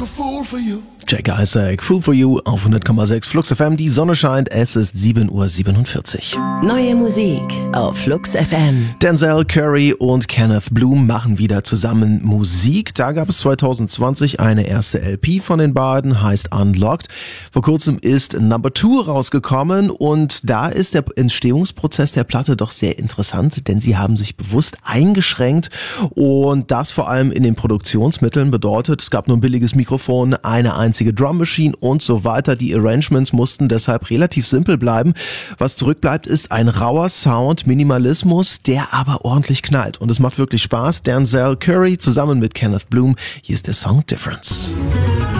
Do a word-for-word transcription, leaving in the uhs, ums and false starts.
like a fool for you. Jack Isaac, Fool for You auf hundert Komma sechs Flux F M. Die Sonne scheint, es ist sieben Uhr siebenundvierzig. Neue Musik auf Flux F M. Denzel Curry und Kenneth Bloom machen wieder zusammen Musik. Da gab es zwanzig zwanzig eine erste L P von den beiden, heißt Unlocked. Vor kurzem ist Number Two rausgekommen und da ist der Entstehungsprozess der Platte doch sehr interessant, denn sie haben sich bewusst eingeschränkt und das vor allem in den Produktionsmitteln bedeutet, es gab nur ein billiges Mikrofon, eine einzige Drum Machine und so weiter. Die Arrangements mussten deshalb relativ simpel bleiben. Was zurückbleibt, ist ein rauer Sound, Minimalismus, der aber ordentlich knallt. Und es macht wirklich Spaß. Denzel Curry zusammen mit Kenneth Bloom. Hier ist der Song Difference.